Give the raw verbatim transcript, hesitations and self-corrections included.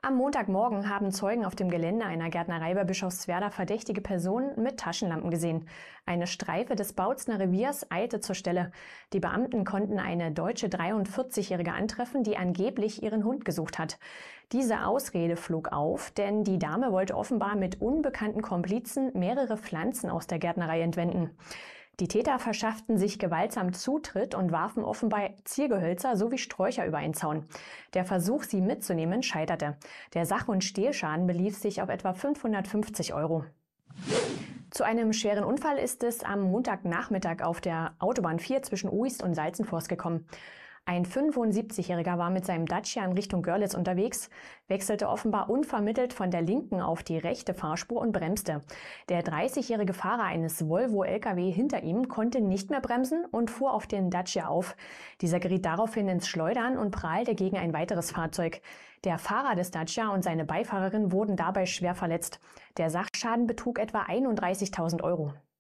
Am Montagmorgen haben Zeugen auf dem Gelände einer Gärtnerei bei Bischofswerda verdächtige Personen mit Taschenlampen gesehen. Eine Streife des Bautzner Reviers eilte zur Stelle. Die Beamten konnten eine deutsche dreiundvierzigjährige antreffen, die angeblich ihren Hund gesucht hat. Diese Ausrede flog auf, denn die Dame wollte offenbar mit unbekannten Komplizen mehrere Pflanzen aus der Gärtnerei entwenden. Die Täter verschafften sich gewaltsam Zutritt und warfen offenbar Ziergehölzer sowie Sträucher über einen Zaun. Der Versuch, sie mitzunehmen, scheiterte. Der Sach- und Stehlschaden belief sich auf etwa fünfhundertfünfzig Euro. Zu einem schweren Unfall ist es am Montagnachmittag auf der Autobahn vier zwischen Uist und Salzenforst gekommen. Ein fünfundsiebzigjähriger war mit seinem Dacia in Richtung Görlitz unterwegs, wechselte offenbar unvermittelt von der linken auf die rechte Fahrspur und bremste. Der dreißigjährige Fahrer eines Volvo-L K W hinter ihm konnte nicht mehr bremsen und fuhr auf den Dacia auf. Dieser geriet daraufhin ins Schleudern und prallte gegen ein weiteres Fahrzeug. Der Fahrer des Dacia und seine Beifahrerin wurden dabei schwer verletzt. Der Sachschaden betrug etwa einunddreißigtausend Euro.